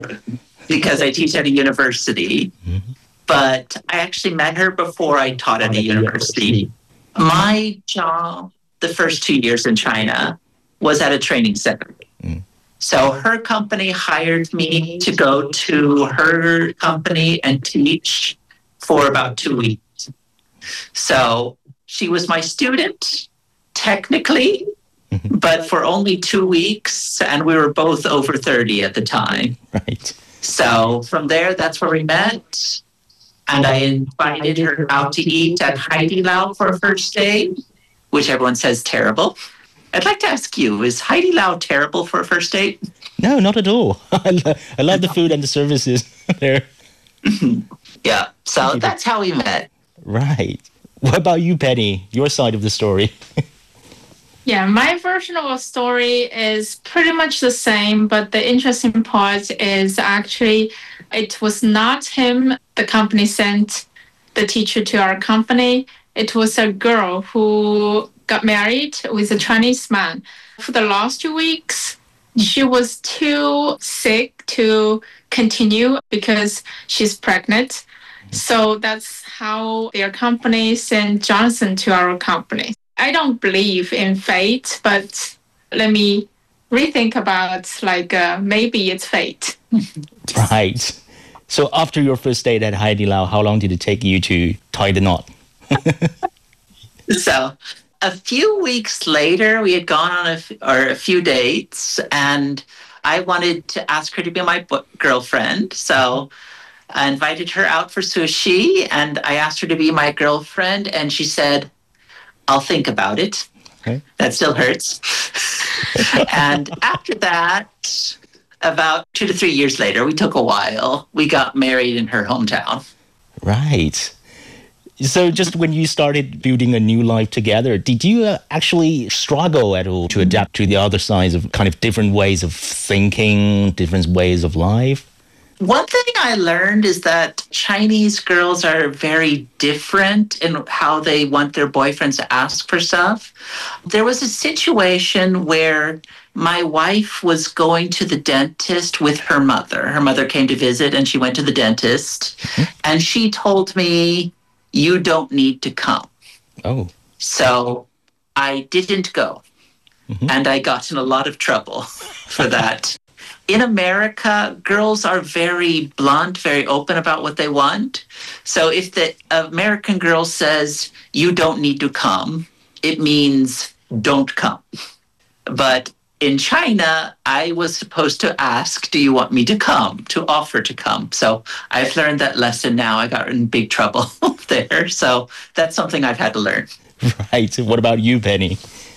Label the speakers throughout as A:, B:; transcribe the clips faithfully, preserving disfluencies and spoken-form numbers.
A: because I teach at a university. Mm-hmm. But I actually met her before I taught at a university. My job the first two years in China was at a training center. Mm. So her company hired me to go to her company and teach for about two weeks. So she was my student, technically, mm-hmm. but for only two weeks, and we were both over thirty at the time.
B: Right.
A: So from there, that's where we met. And I invited her out to eat at Haidilao for a first date, which everyone says terrible. I'd like to ask you, is Haidilao terrible for a first date?
B: No, not at all. I, lo- I love the food and the services there.
A: Yeah, so that's how we met.
B: Right. What about you, Penny? Your side of the story.
C: Yeah, my version of a story is pretty much the same, but the interesting part is actually it was not him. The company sent the teacher to our company. It was a girl who got married with a Chinese man. For the last two weeks, she was too sick to continue because she's pregnant. So that's how their company sent Jonathan to our company. I don't believe in fate, but let me rethink about like uh, maybe it's fate.
B: Right. So after your first date at Haidilao, how long did it take you to tie the knot?
A: So a few weeks later, we had gone on a, f- or a few dates, and I wanted to ask her to be my bo- girlfriend. So I invited her out for sushi, and I asked her to be my girlfriend, and she said, I'll think about it. Okay. That still hurts. And after that, about two to three years later, we took a while. We got married in her hometown.
B: Right. So just when you started building a new life together, did you uh, actually struggle at all to adapt to the other sides of kind of different ways of thinking, different ways of life?
A: One thing I learned is that Chinese girls are very different in how they want their boyfriends to ask for stuff. There was a situation where my wife was going to the dentist with her mother. Her mother came to visit and she went to the dentist. Mm-hmm. And she told me, you don't need to come.
B: Oh.
A: So I didn't go. Mm-hmm. And I got in a lot of trouble for that. In America, girls are very blunt, very open about what they want. So if the American girl says, you don't need to come, it means don't come. But in China, I was supposed to ask, do you want me to come, to offer to come? So I've learned that lesson now. I got in big trouble there. So that's something I've had to learn.
B: Right. What about you, Penny?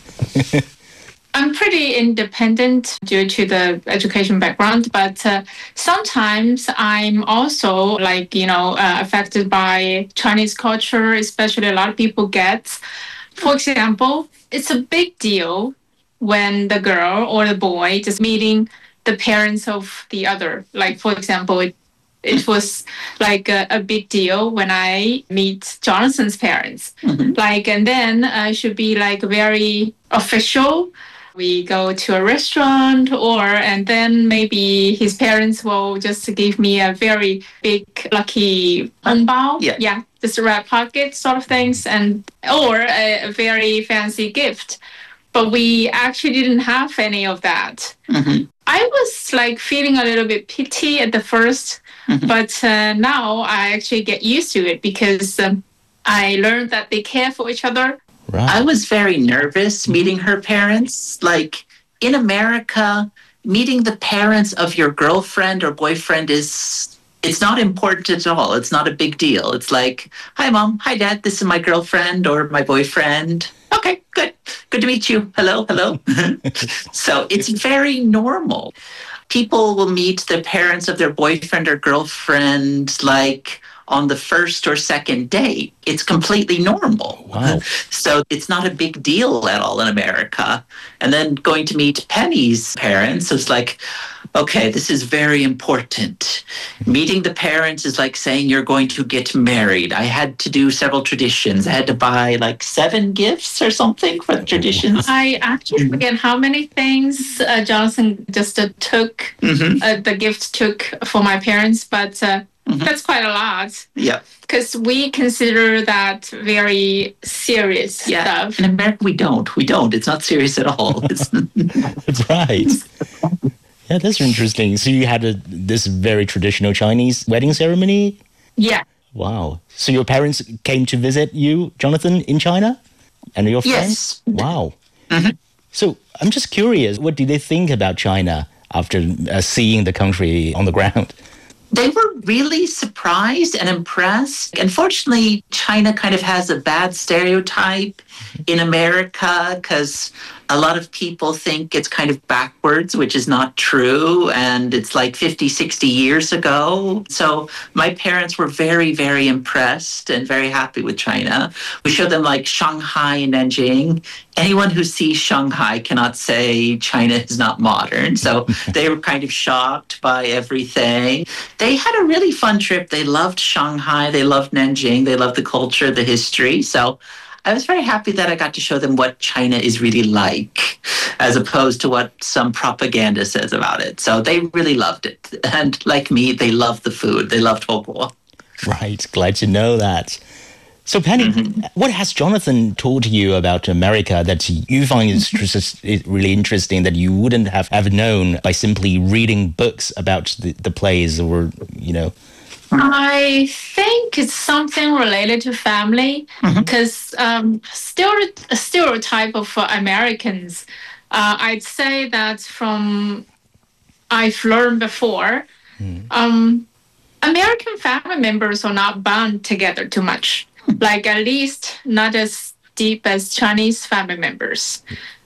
C: I'm pretty independent due to the education background, but uh, sometimes I'm also like, you know, uh, affected by Chinese culture, especially a lot of people get. For example, it's a big deal when the girl or the boy is meeting the parents of the other. Like, for example, it, it was like a, a big deal when I meet Jonathan's parents. Mm-hmm. Like, and then uh, it should be like very official. We go to a restaurant or, and then maybe his parents will just give me a very big, lucky hongbao.
A: Yeah.
C: Yeah, just a red pocket sort of things, and or a, a very fancy gift. But we actually didn't have any of that. Mm-hmm. I was like feeling a little bit pity at the first, mm-hmm. but uh, now I actually get used to it because um, I learned that they care for each other.
A: Right. I was very nervous meeting her parents. Like in America, meeting the parents of your girlfriend or boyfriend is, it's not important at all. It's not a big deal. It's like, hi, mom. Hi, dad. This is my girlfriend or my boyfriend. Okay, good. Good to meet you. Hello, hello. So it's very normal. People will meet the parents of their boyfriend or girlfriend like on the first or second date. It's completely normal.
B: Wow.
A: So it's not a big deal at all in America. And then going to meet Penny's parents, it's like, Okay, this is very important. Meeting the parents is like saying you're going to get married. I had to do several traditions. I had to buy like seven gifts or something for the traditions.
C: I actually forget how many things uh, Jonathan just uh, took, mm-hmm. uh, the gift took for my parents, but uh, mm-hmm. that's quite a lot.
A: Yeah.
C: Because we consider that very serious
A: yeah.
C: stuff.
A: In America, we don't. We don't. It's not serious at all.
B: That's right. Yeah, that's interesting. So you had a, this very traditional Chinese wedding ceremony?
C: Yeah.
B: Wow. So your parents came to visit you, Jonathan, in China? And your friends?
A: Yes.
B: Wow.
A: Mm-hmm.
B: So I'm just curious, what did they think about China after uh, seeing the country on the ground?
A: They were really surprised and impressed. Unfortunately, China kind of has a bad stereotype in America because a lot of people think it's kind of backwards, which is not true. And it's like fifty, sixty years ago. So my parents were very, very impressed and very happy with China. We showed them like Shanghai and Nanjing. Anyone who sees Shanghai cannot say China is not modern. So they were kind of shocked by everything. They had a really fun trip. They loved Shanghai. They loved Nanjing. They loved the culture, the history. So I was very happy that I got to show them what China is really like, as opposed to what some propaganda says about it. So they really loved it. And like me, they loved the food. They loved Hoguo.
B: Right. Glad to know that. So, Penny, mm-hmm. what has Jonathan told you about America that you find is really interesting that you wouldn't have ever known by simply reading books about the, the place or, you know?
C: I think it's something related to family because mm-hmm. um, still a stereotype of uh, Americans. Uh, I'd say that from I've learned before, mm. um, American family members are not bound together too much. Like at least not as deep as Chinese family members.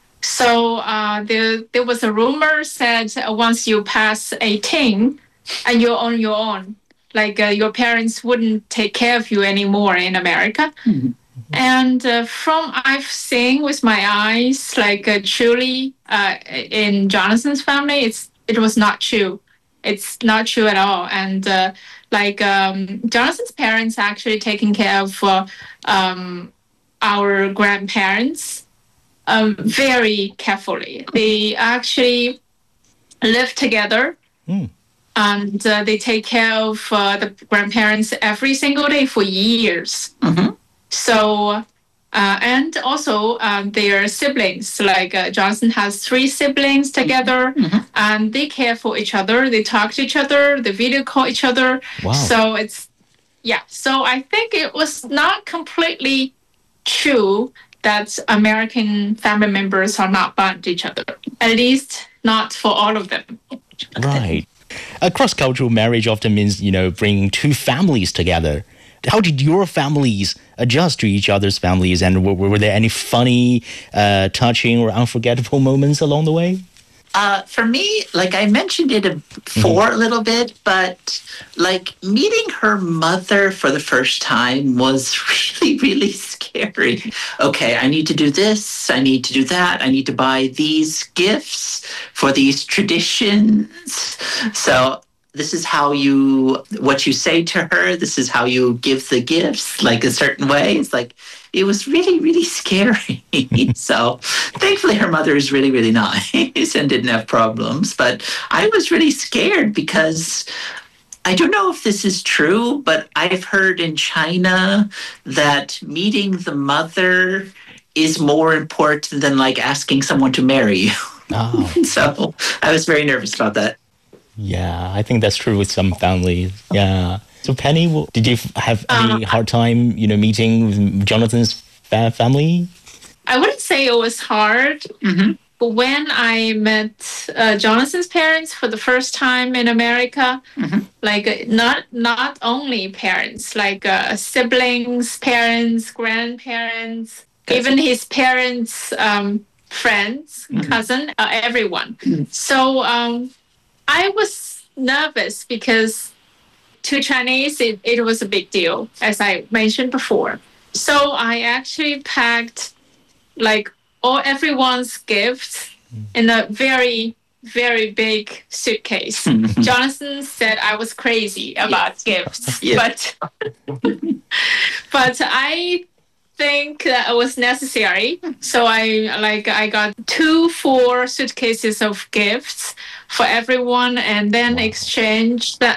C: So uh, there, there was a rumor said uh, once you pass eighteen and you're on your own, like uh, your parents wouldn't take care of you anymore in America. Mm-hmm. And uh, from I've seen with my eyes, like uh, truly uh, in Jonathan's family, it's it was not true. It's not true at all. And uh, like um, Jonathan's parents actually taking care of uh, um, our grandparents um, very carefully. They actually live together. Mm. And uh, they take care of uh, the grandparents every single day for years. Mm-hmm. So, uh, and also um, their siblings, like uh, Jonathan has three siblings together, mm-hmm. and they care for each other. They talk to each other, they video call each other.
B: Wow.
C: So it's, yeah. So I think it was not completely true that American family members are not bound to each other. At least not for all of them.
B: Right. A cross-cultural marriage often means, you know, bringing two families together. How did your families adjust to each other's families, and were, were there any funny, uh, touching, or unforgettable moments along the way?
A: Uh, for me, like I mentioned it before mm-hmm. a little bit, but like meeting her mother for the first time was really, really scary. Okay, I need to do this, I need to do that, I need to buy these gifts for these traditions. So this is how you, what you say to her, this is how you give the gifts, like a certain way. It's like, it was really, really scary. So thankfully her mother is really, really nice and didn't have problems. But I was really scared because I don't know if this is true, but I've heard in China that meeting the mother is more important than like asking someone to marry you. Oh. So I was very nervous about that.
B: Yeah, I think that's true with some families. Yeah. So Penny, did you have any uh, hard time, you know, meeting with Jonathan's fa- family?
C: I wouldn't say it was hard. Mm-hmm. But when I met uh, Jonathan's parents for the first time in America, mm-hmm. like not not only parents, like uh, siblings, parents, grandparents, That's even his parents' um, friends, mm-hmm. cousin, uh, everyone. Mm-hmm. So um, I was nervous because to Chinese, it, it was a big deal, as I mentioned before. So I actually packed like all everyone's gifts in a very very big suitcase. Jonathan said I was crazy about gifts,
A: Yes.
C: but but I think that it was necessary. So I like I got two full suitcases of gifts for everyone, and then exchanged